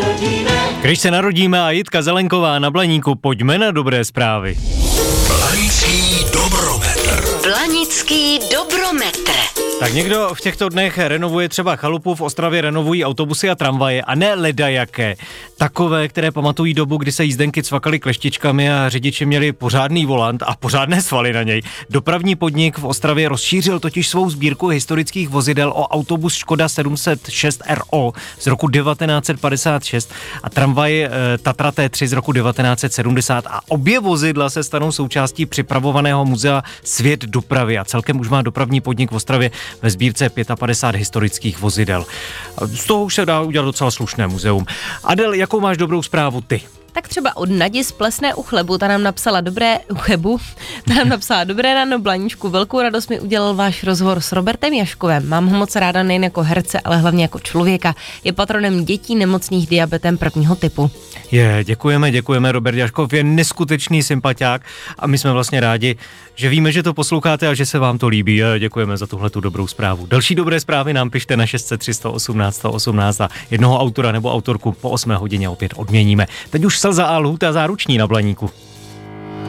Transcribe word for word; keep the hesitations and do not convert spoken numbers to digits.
Když se narodíme a Jitka Zelenková na Blaníku, pojďme na dobré zprávy. Blanický dobrometr. Blanický dobrometr. Tak někdo v těchto dnech renovuje třeba chalupu, v Ostravě renovují autobusy a tramvaje a ne ledajaké. Takové, které pamatují dobu, kdy se jízdenky cvakaly kleštičkami a řidiči měli pořádný volant a pořádné svaly na něj. Dopravní podnik v Ostravě rozšířil totiž svou sbírku historických vozidel o autobus Škoda sedm set šest R O z roku devatenáct set padesát šest a tramvaj e, Tatra T tři z roku devatenáct set sedmdesát a obě vozidla se stanou součástí připravovaného muzea Svět dopravy a celkem už má dopravní podnik v Ostravě ve sbírce padesát pět historických vozidel. Z toho už se dá udělat docela slušné muzeum. Adel, jakou máš dobrou zprávu ty? Tak třeba od Nadi z Plesné u Chlebu, ta nám napsala dobré, u Chebu, ta nám napsala dobré ráno Blaníčku, velkou radost mi udělal váš rozhovor s Robertem Jaškovem. Mám ho moc ráda nejen jako herce, ale hlavně jako člověka. Je patronem dětí nemocných diabetem prvního typu. Je, děkujeme, děkujeme, Robert Jaškov je neskutečný sympatiák a my jsme vlastně rádi, že víme, že to posloucháte a že se vám to líbí. Děkujeme za tuhletu dobrou zprávu. Další dobré zprávy nám pište na šest set tři sto osmnáct sto osmnáct a jednoho autora nebo autorku po osmé hodině opět odměníme. Teď už Slza a Lhůta záruční na Blaníku.